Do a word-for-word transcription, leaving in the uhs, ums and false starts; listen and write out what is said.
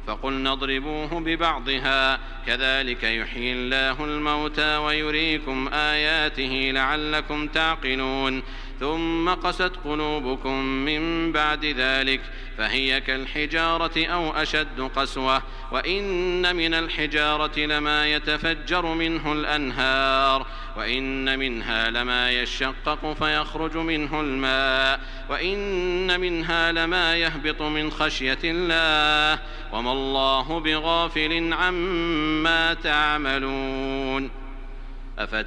فقلنا اضربوه ببعضها كذلك يحيي الله الموتى ويريكم آياته لعلكم تعقلون ثم قست قلوبكم من بعد ذلك فهي كالحجارة أو أشد قسوة وإن من الحجارة لما يتفجر منه الأنهار وإن منها لما يشقق فيخرج منه الماء وإن منها لما يهبط من خشية الله وما الله بغافل عما تعملون. أفتأمنون